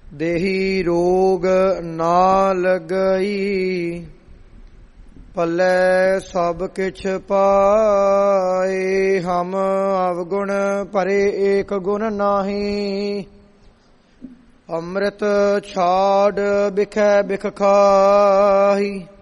ਦੇਹੀ ਰੋਗ ਨਾ ਲਗਈ, ਪੱਲੇ ਸਭ ਕਿਛ ਪਾਏ। ਹਮ ਅਵਗੁਣ ਭਰੇ ਏਕ ਗੁਣ ਨਾਹੀ, ਅੰਮ੍ਰਿਤ ਛਾੜ ਬਿਖੈ ਬਿਖ ਖਾਹੀ।